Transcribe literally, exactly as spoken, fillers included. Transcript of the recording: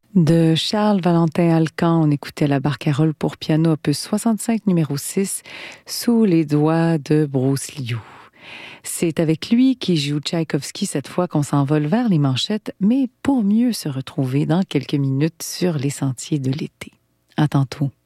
De Charles Valentin Alcan, on écoutait la barcarolle pour piano opus soixante-cinq numéro six, Sous les doigts de Bruce Liu. C'est avec lui qui joue Tchaïkovski cette fois qu'on s'envole vers les manchettes, mais pour mieux se retrouver dans quelques minutes sur les sentiers de l'été. À tantôt.